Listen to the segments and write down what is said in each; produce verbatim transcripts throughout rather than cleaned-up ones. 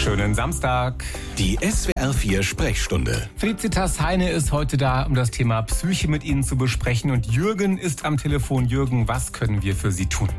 Schönen Samstag. Die S W R vier Sprechstunde. Felicitas Heine ist heute da, um das Thema Psyche mit Ihnen zu besprechen. Und Jürgen ist am Telefon. Jürgen, was können wir für Sie tun?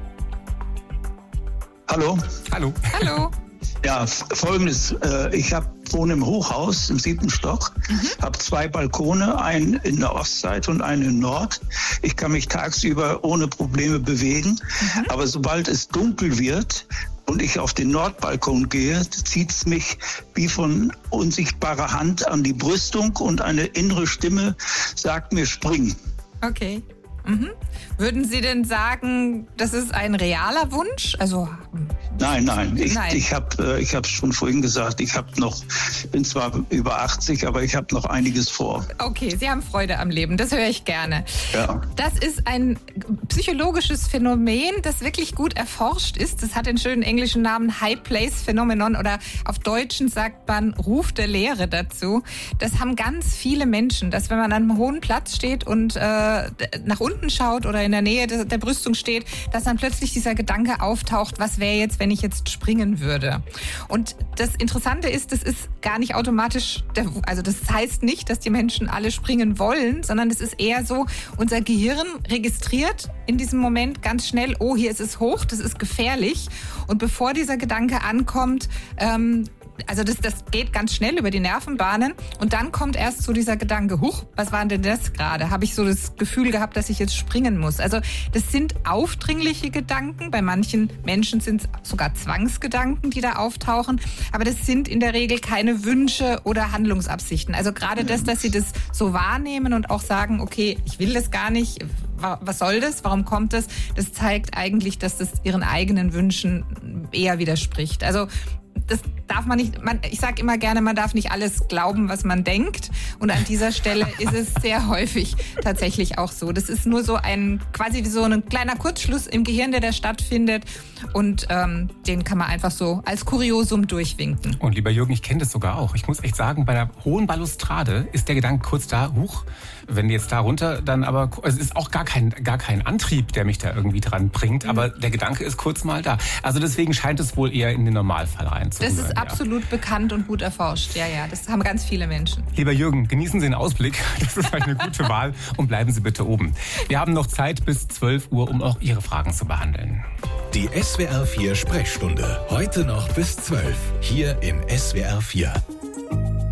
Hallo. Hallo. Hallo. Ja, folgendes. Äh, ich hab, wohne im Hochhaus im siebten Stock, mhm. habe zwei Balkone, einen in der Ostseite und einen in Nord. Ich kann mich tagsüber ohne Probleme bewegen, mhm. aber sobald es dunkel wird und ich auf den Nordbalkon gehe, zieht es mich wie von unsichtbarer Hand an die Brüstung und eine innere Stimme sagt mir, spring. Okay. Mhm. Würden Sie denn sagen, das ist ein realer Wunsch? Also Nein, nein. Ich, nein. ich habe ich es schon vorhin gesagt, ich habe noch, bin zwar über achtzig, aber ich habe noch einiges vor. Okay, Sie haben Freude am Leben, das höre ich gerne. Ja. Das ist ein psychologisches Phänomen, das wirklich gut erforscht ist. Das hat den schönen englischen Namen High Place Phenomenon oder auf Deutschen sagt man Ruf der Leere dazu. Das haben ganz viele Menschen, dass wenn man an einem hohen Platz steht und äh, nach unten schaut oder in der Nähe der, der Brüstung steht, dass dann plötzlich dieser Gedanke auftaucht, was wäre jetzt, wenn ich jetzt springen würde. Und das Interessante ist, das ist gar nicht automatisch, der, also das heißt nicht, dass die Menschen alle springen wollen, sondern es ist eher so, unser Gehirn registriert in diesem Moment ganz schnell, oh, hier ist es hoch, das ist gefährlich. Und bevor dieser Gedanke ankommt, ähm, also das, das geht ganz schnell über die Nervenbahnen und dann kommt erst so dieser Gedanke, huch, was war denn das gerade? Habe ich so das Gefühl gehabt, dass ich jetzt springen muss? Also das sind aufdringliche Gedanken, bei manchen Menschen sind es sogar Zwangsgedanken, die da auftauchen, aber das sind in der Regel keine Wünsche oder Handlungsabsichten. Also gerade das, dass sie das so wahrnehmen und auch sagen, okay, ich will das gar nicht, was soll das, warum kommt das? Das zeigt eigentlich, dass das ihren eigenen Wünschen eher widerspricht. Also das darf man nicht, man, ich sage immer gerne, man darf nicht alles glauben, was man denkt. Und an dieser Stelle ist es sehr häufig tatsächlich auch so. Das ist nur so ein, quasi wie so ein kleiner Kurzschluss im Gehirn, der da stattfindet. Und ähm, den kann man einfach so als Kuriosum durchwinken. Und lieber Jürgen, ich kenne das sogar auch. Ich muss echt sagen, bei der hohen Balustrade ist der Gedanke kurz da, huch, wenn jetzt da runter, dann aber, es ist auch gar kein, gar kein Antrieb, der mich da irgendwie dran bringt, aber mhm. der Gedanke ist kurz mal da. Also deswegen scheint es wohl eher in den Normalfall reinzugehen. Das ist absolut ja. bekannt und gut erforscht. Ja, ja, das haben ganz viele Menschen. Lieber Jürgen, genießen Sie den Ausblick. Das ist eine gute Wahl und bleiben Sie bitte oben. Wir haben noch Zeit bis zwölf Uhr, um auch Ihre Fragen zu behandeln. Die S W R vier Sprechstunde. Heute noch bis zwölf. Hier in S W R vier.